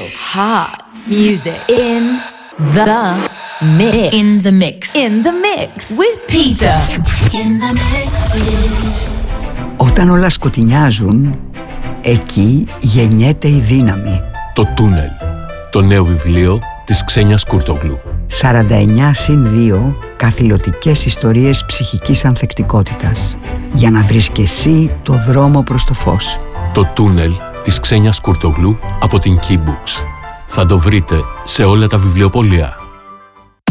Hot music in the mix. In the mix. In the mix with Peter. In the mix. Όταν όλα σκοτεινιάζουν, εκεί γεννιέται η δύναμη. Το Τούνελ, το νέο βιβλίο της Ξένιας Κουρτογλού. 49+2 καθηλωτικές ιστορίες ψυχικής ανθεκτικότητας, για να βρεις και εσύ το δρόμο προς το φως. Το Τούνελ της Ξένιας Κουρτογλού από την Key Books. Θα το βρείτε σε όλα τα βιβλιοπωλεία.